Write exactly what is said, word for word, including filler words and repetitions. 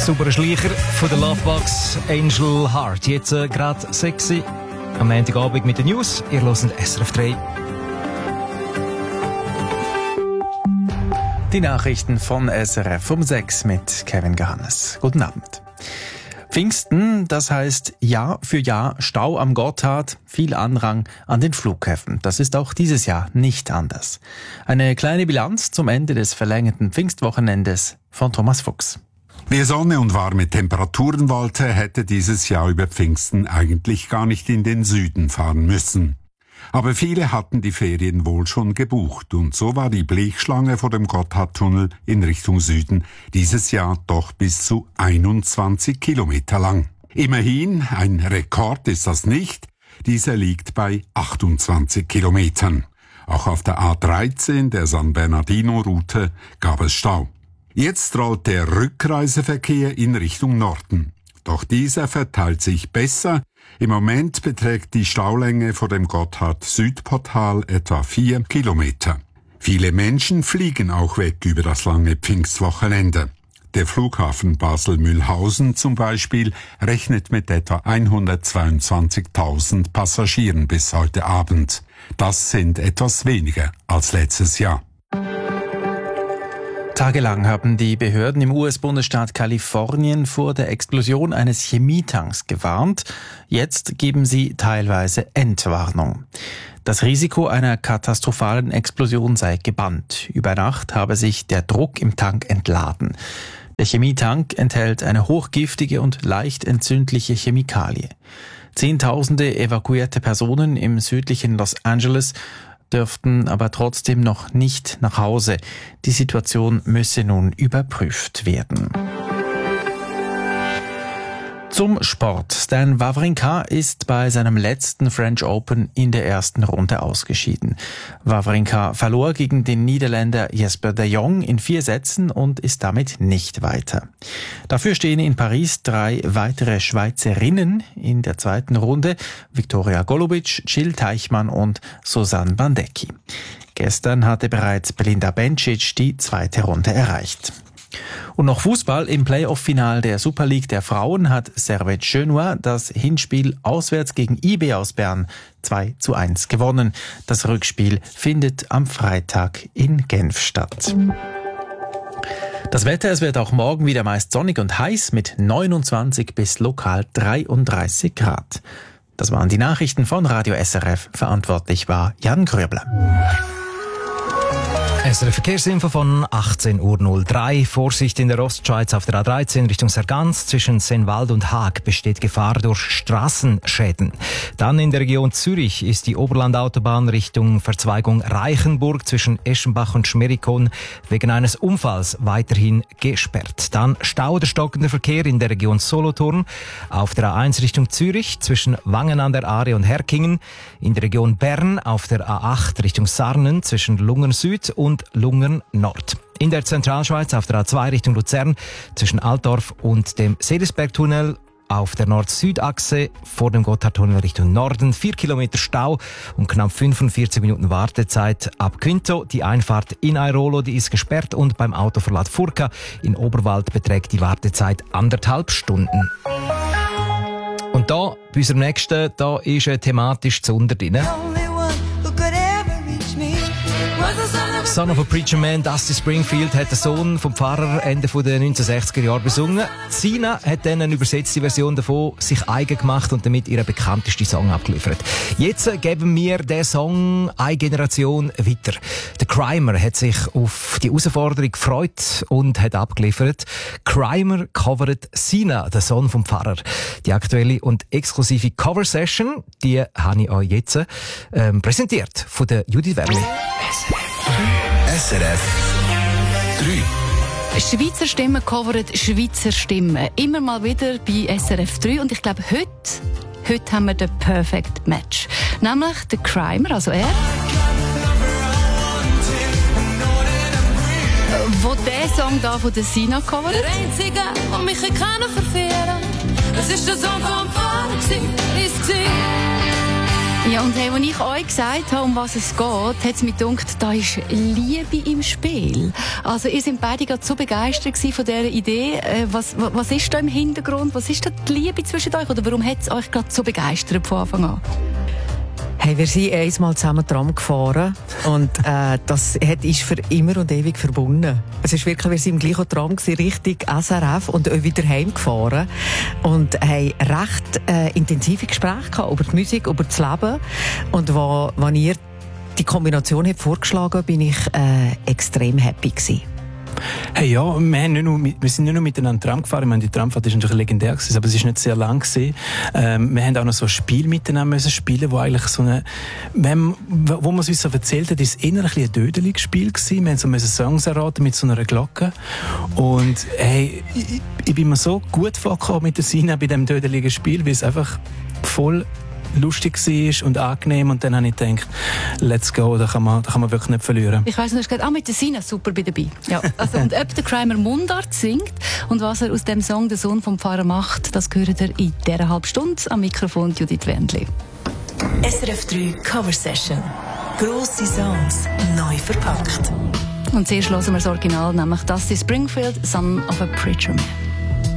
Super Schleicher von der Lovebox Angel Heart. Jetzt äh, gerade sexy am Montagabend mit den News. Ihr hört S R F drei. Die Nachrichten von S R F um sechs mit Kevin Gehannes. Guten Abend. Pfingsten, das heißt Jahr für Jahr Stau am Gotthard, viel Andrang an den Flughäfen. Das ist auch dieses Jahr nicht anders. Eine kleine Bilanz zum Ende des verlängerten Pfingstwochenendes von Thomas Fuchs. Wer Sonne und warme Temperaturen wollte, hätte dieses Jahr über Pfingsten eigentlich gar nicht in den Süden fahren müssen. Aber viele hatten die Ferien wohl schon gebucht und so war die Blechschlange vor dem Gotthardtunnel in Richtung Süden dieses Jahr doch bis zu einundzwanzig Kilometer lang. Immerhin, ein Rekord ist das nicht, dieser liegt bei achtundzwanzig Kilometern. Auch auf der A dreizehn, der San Bernardino-Route, gab es Stau. Jetzt rollt der Rückreiseverkehr in Richtung Norden. Doch dieser verteilt sich besser. Im Moment beträgt die Staulänge vor dem Gotthard-Südportal etwa vier Kilometer. Viele Menschen fliegen auch weg über das lange Pfingstwochenende. Der Flughafen Basel-Mühlhausen zum Beispiel rechnet mit etwa hundertzweiundzwanzigtausend Passagieren bis heute Abend. Das sind etwas weniger als letztes Jahr. Tagelang haben die Behörden im U S-Bundesstaat Kalifornien vor der Explosion eines Chemietanks gewarnt. Jetzt geben sie teilweise Entwarnung. Das Risiko einer katastrophalen Explosion sei gebannt. Über Nacht habe sich der Druck im Tank entladen. Der Chemietank enthält eine hochgiftige und leicht entzündliche Chemikalie. Zehntausende evakuierte Personen im südlichen Los Angeles dürften aber trotzdem noch nicht nach Hause. Die Situation müsse nun überprüft werden. Zum Sport. Stan Wawrinka ist bei seinem letzten French Open in der ersten Runde ausgeschieden. Wawrinka verlor gegen den Niederländer Jesper de Jong in vier Sätzen und ist damit nicht weiter. Dafür stehen in Paris drei weitere Schweizerinnen in der zweiten Runde: Viktoria Golubic, Jill Teichmann und Susanne Bandecki. Gestern hatte bereits Belinda Bencic die zweite Runde erreicht. Und noch Fußball. Im Playoff-Final der Super League der Frauen hat Servette Genua das Hinspiel auswärts gegen I B aus Bern zwei zu eins gewonnen. Das Rückspiel findet am Freitag in Genf statt. Das Wetter, es wird auch morgen wieder meist sonnig und heiß mit neunundzwanzig bis lokal dreiunddreißig Grad. Das waren die Nachrichten von Radio S R F. Verantwortlich war Jan Gröbler. S R F Verkehrsinfo von achtzehn Uhr null drei. Vorsicht in der Ostschweiz auf der A dreizehn Richtung Sargans. Zwischen Sennwald und Haag besteht Gefahr durch Straßenschäden. Dann in der Region Zürich ist die Oberlandautobahn Richtung Verzweigung Reichenburg zwischen Eschenbach und Schmerikon wegen eines Unfalls weiterhin gesperrt. Dann Stau oder stockender Verkehr in der Region Solothurn auf der A eins Richtung Zürich zwischen Wangen an der Aare und Herkingen. In der Region Bern auf der A acht Richtung Sarnen zwischen Lungern Süd und Lungern Nord. In der Zentralschweiz auf der A zwei Richtung Luzern zwischen Altdorf und dem Sedisbergtunnel auf der Nord-Süd-Achse vor dem Gotthardtunnel Richtung Norden. Vier Kilometer Stau und knapp fünfundvierzig Minuten Wartezeit ab Quinto. Die Einfahrt in Airolo, die ist gesperrt und beim Autoverlad Furka in Oberwald beträgt die Wartezeit anderthalb Stunden. Und da, bei unserem nächsten, da ist ein thematisch zu unter drin. Son of a Preacher Man, Dusty Springfield, hat den Sohn vom Pfarrer Ende der neunzehnhundertsechziger Jahre besungen. Sina hat dann eine übersetzte Version davon sich eigen gemacht und damit ihren bekanntesten Song abgeliefert. Jetzt geben wir den Song eine Generation weiter. Der Crimer hat sich auf die Herausforderung gefreut und hat abgeliefert. Crimer covert Sina, der Sohn vom Pfarrer. Die aktuelle und exklusive Cover-Session, die habe ich euch jetzt ähm, präsentiert von der Judith Werli. S R F drei. Schweizer Stimmen covert Schweizer Stimmen. Immer mal wieder bei S R F drei. Und ich glaube, heute, heute haben wir den Perfect Match. Nämlich der Crimer, also er, wo der Song da von der Sina covert. Der Einzige, der mich keiner verfehlen kann, das ist der Song vom Pfarrer, ist sie. Ja, und hey, als ich euch gesagt habe, um was es geht, hat es mir gedacht, da ist Liebe im Spiel. Also ihr seid beide gerade so begeistert von dieser Idee. Äh, was, was ist da im Hintergrund? Was ist da die Liebe zwischen euch? Oder warum hat es euch gerade so begeistert von Anfang an? Hey, wir sind einmal zusammen Tram gefahren und äh, das hat, ist für immer und ewig verbunden. Es ist wirklich, wir sind im gleichen Tram gewesen, Richtung S R F und auch wieder heimgefahren und haben recht äh, intensive Gespräche gehabt über die Musik, über das Leben. Und wo, wenn ihr die Kombination habt vorgeschlagen, bin ich äh, extrem happy gewesen. Hey, ja, wir, haben nicht nur, wir sind nicht nur miteinander Tram gefahren. Ich meine, die Tramfahrt ist natürlich legendär gewesen, aber es ist nicht sehr lang gewesen. Ähm, wir haben auch noch so ein Spiel miteinander müssen spielen, wo eigentlich so eine, wenn, wo man es uns so erzählt hat, ist es eher ein bisschen ein dödeliges Spiel gewesen. Wir haben so müssen Songs erraten mit so einer Glocke. Und, hey, ich, ich bin mir so gut vorgekommen mit der Sina bei diesem dödeligen Spiel, weil es einfach voll lustig war und angenehm, und dann habe ich gedacht, let's go, da kann man, da kann man wirklich nicht verlieren. Ich weiss, du hast gesagt, ah, mit der Sina super bei dabei. Ja, also, und ob der Crimer Mundart singt und was er aus dem Song «Der Sohn vom Pfarrer» macht, das hört ihr in dieser halben Stunde. Am Mikrofon Judith Wendli. S R F drei Cover Session. Grosse Songs, neu verpackt. Und zuerst hören wir das Original, nämlich Dusty Springfield, «Son of a Preacher Man».